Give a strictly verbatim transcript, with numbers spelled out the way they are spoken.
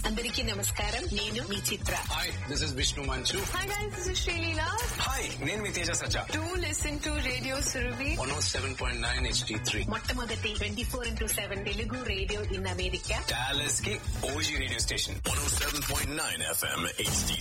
అందరికీ నమస్కారం. నేను మీ చిత్ర. హాయ్, దిస్ ఇస్ విష్ణు మంచు. Hi guys, this is Sreeleela. Hi, నేను మీ తేజ సజ్జా. Do listen to radio Surabhi one oh seven point nine H D three, మొట్టమొదటి twenty four into seven Telugu radio in America. Dallas కి OG radio station. one oh seven point nine F M H D